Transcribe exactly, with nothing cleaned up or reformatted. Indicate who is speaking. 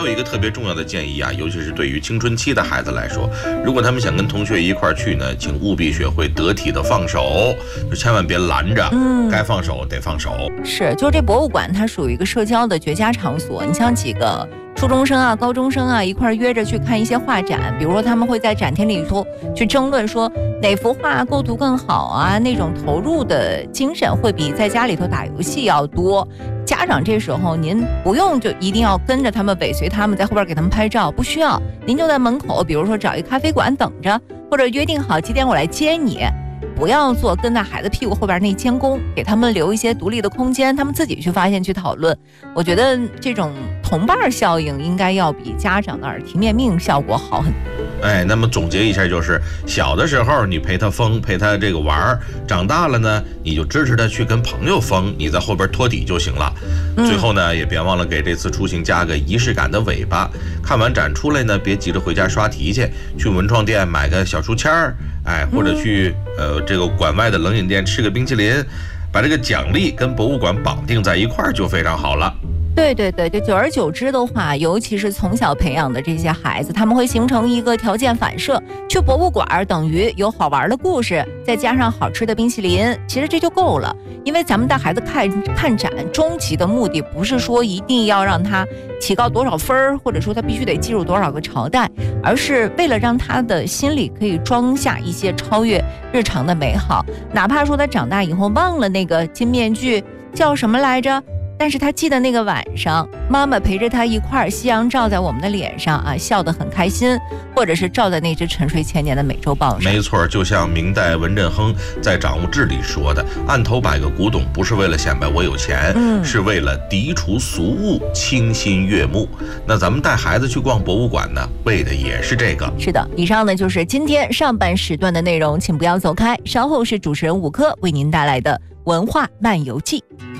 Speaker 1: 有一个特别重要的建议啊，尤其是对于青春期的孩子来说，如果他们想跟同学一块儿去呢，请务必学会得体的放手，就千万别拦着，嗯，该放手得放手。
Speaker 2: 是，就这博物馆它属于一个社交的绝佳场所，你像几个初中生啊、高中生啊一块约着去看一些画展，比如说他们会在展厅里头去争论说哪幅画构图更好啊，那种投入的精神会比在家里头打游戏要多。家长这时候您不用就一定要跟着他们尾随他们在后边给他们拍照，不需要，您就在门口比如说找一咖啡馆等着，或者约定好几点我来接你，不要做跟在孩子屁股后边那监工，给他们留一些独立的空间，他们自己去发现去讨论。我觉得这种同伴效应应该要比家长的耳提面命效果好很多。
Speaker 1: 哎，那么总结一下就是，小的时候你陪他疯，陪他这个玩，长大了呢，你就支持他去跟朋友疯，你在后边托底就行了。嗯、最后呢，也别忘了给这次出行加个仪式感的尾巴。看完展出来呢，别急着回家刷题去，去文创店买个小书签儿，哎，或者去、嗯、呃这个馆外的冷饮店吃个冰淇淋，把这个奖励跟博物馆绑定在一块儿就非常好了。
Speaker 2: 对对对，就久而久之的话，尤其是从小培养的这些孩子，他们会形成一个条件反射，去博物馆等于有好玩的故事，再加上好吃的冰淇淋，其实这就够了。因为咱们带孩子看看展，终极的目的不是说一定要让他提高多少分，或者说他必须得记住多少个朝代，而是为了让他的心里可以装下一些超越日常的美好，哪怕说他长大以后忘了那个金面具叫什么来着，但是他记得那个晚上妈妈陪着他一块儿，夕阳照在我们的脸上啊，笑得很开心，或者是照在那只沉睡千年的美洲豹上。
Speaker 1: 没错，就像明代文振亨在《掌物志》里说的，案头摆个古董不是为了显摆我有钱、嗯、是为了涤除俗物，清新悦目。那咱们带孩子去逛博物馆呢，为的也是这个。
Speaker 2: 是的，以上呢就是今天上半时段的内容，请不要走开，稍后是主持人武科为您带来的文化漫游记。